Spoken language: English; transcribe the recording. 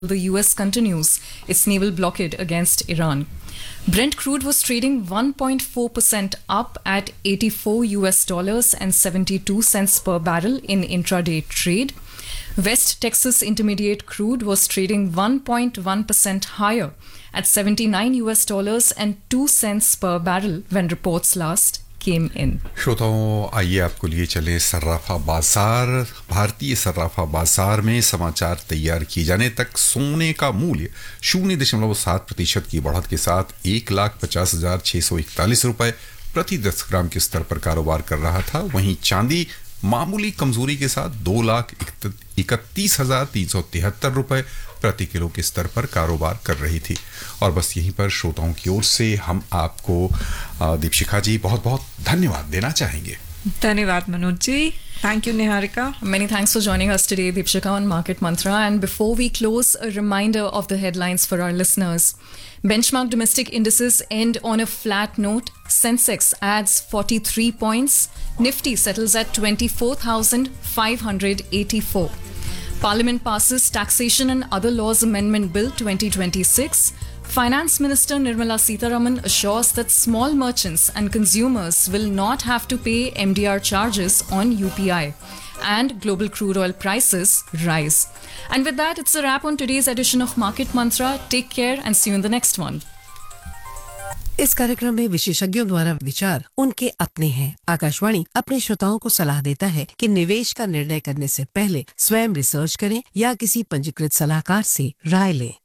The US continues its naval blockade against Iran. Brent crude was trading 1.4% up at 84 US dollars and 72 cents per barrel in intraday trade. West Texas Intermediate crude was trading 1.1% higher at 79 US dollars and 2 cents per barrel when reports last came in. श्रोताओं, आइए आपको लिए चले सर्राफा बाजार। भारतीय सर्राफा बाजार में समाचार तैयार किए जाने तक सोने का मूल्य 0.7% की बढ़त के साथ 1,50,641 रुपए प्रति 10 ग्राम के स्तर पर कारोबार कर रहा था। वहीं चांदी मामूली कमजोरी के साथ 2,31,373 रुपए प्रति किलो के स्तर पर कारोबार कर रही थी। और बस यहीं पर श्रोताओं की ओर से हम आपको दीपशिखा जी बहुत बहुत धन्यवाद देना चाहेंगे। धन्यवाद Manoj ji. Thank you, Niharika. Many thanks for joining us today, Deepshika, on Market Mantra. And before we close, a reminder of the headlines for our listeners. Benchmark domestic indices end on a flat note. Sensex adds 43 points. Nifty settles at 24,584. Parliament passes Taxation and Other Laws Amendment Bill 2026. Finance Minister Nirmala Sitharaman assures that small merchants and consumers will not have to pay MDR charges on UPI. And global crude oil prices rise. And with that, it's a wrap on today's edition of Market Mantra. Take care and see you in the next one. इस कार्यक्रम में विशेषज्ञों द्वारा विचार उनके अपने हैं। आकाशवाणी अपने श्रोताओं को सलाह देता है कि निवेश का निर्णय करने से पहले स्वयं रिसर्च करें या किसी पंजीकृत सलाहकार से राय लें।